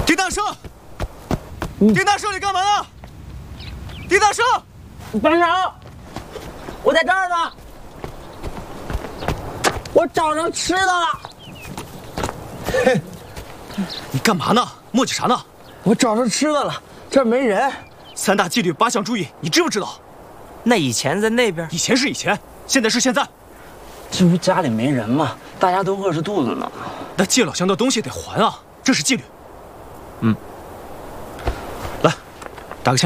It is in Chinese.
丁大圣，丁大圣，你干嘛呢？丁大圣， 班长，我在这儿呢，我找着吃的了。 嘿，你干嘛呢？磨叽啥呢？ 我找着吃的了，这儿没人。 3大纪律8项注意，你知不知道？ 那以前在那边， 以前是以前，现在是现在。 这不家里没人吗？大家都饿着肚子呢。 那借老乡的东西得还啊，这是纪律。